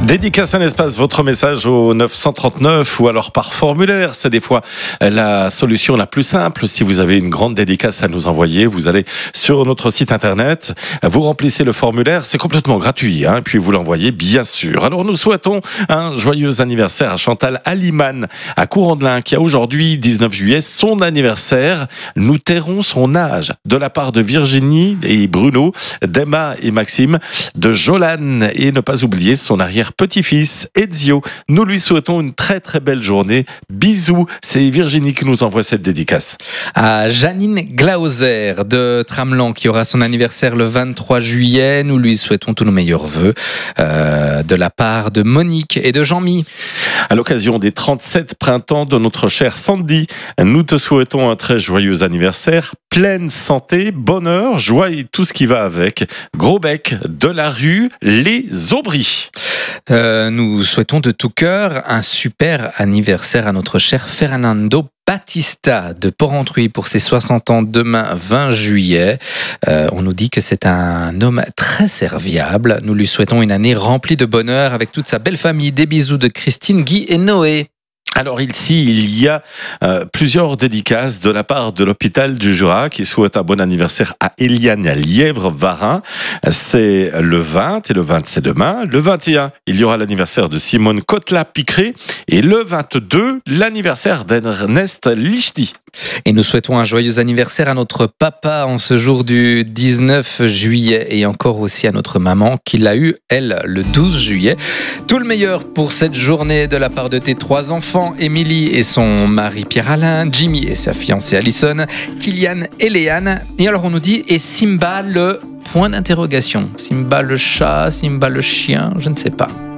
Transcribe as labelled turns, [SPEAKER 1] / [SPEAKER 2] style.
[SPEAKER 1] Dédicace un espace, votre message au 939 ou alors par formulaire. C'est des fois la solution la plus simple. Si vous avez une grande dédicace à nous envoyer, vous allez sur notre site internet, vous remplissez le formulaire, c'est complètement gratuit, et puis vous l'envoyez bien sûr. Alors nous souhaitons un joyeux anniversaire à Chantal Aliman à Courant-de-Lin qui a aujourd'hui 19 juillet son anniversaire. Nous tairons son âge de la part de Virginie et Bruno, d'Emma et Maxime, de Jolan et ne pas oublier son arrière-petit-fils Ezio. Nous lui souhaitons une très très belle journée. Bisous, c'est Virginie qui nous envoie cette dédicace.
[SPEAKER 2] À Janine Glauser de Tramelan qui aura son anniversaire le 23 juillet, nous lui souhaitons tous nos meilleurs vœux de la part de Monique et de Jean-Mi.
[SPEAKER 1] À l'occasion des 37 printemps de notre chère Sandy, nous te souhaitons un très joyeux anniversaire, pleine santé, bonheur, joie et tout ce qui va avec. Gros bec de la rue Les Aubry.
[SPEAKER 2] Nous souhaitons de tout cœur un super anniversaire à notre cher Fernando Batista de Porrentruy pour ses 60 ans demain 20 juillet. On nous dit que c'est un homme très serviable. Nous lui souhaitons une année remplie de bonheur avec toute sa belle famille. Des bisous de Christine, Guy et Noé.
[SPEAKER 1] Alors ici, il y a plusieurs dédicaces de la part de l'hôpital du Jura qui souhaite un bon anniversaire à Eliane Lièvre-Varin. C'est le 20 et le 20 c'est demain. Le 21, il y aura l'anniversaire de Simone Kotla-Picré et le 22, l'anniversaire d'Ernest Lichty.
[SPEAKER 2] Et nous souhaitons un joyeux anniversaire à notre papa en ce jour du 19 juillet et encore aussi à notre maman qui l'a eu, elle, le 12 juillet. Tout le meilleur pour cette journée de la part de tes 3 enfants, Émilie et son mari Pierre-Alain, Jimmy et sa fiancée Alison, Kylian et Léane. Et alors on nous dit, et Simba le point d'interrogation. Simba le chat, Simba le chien, je ne sais pas.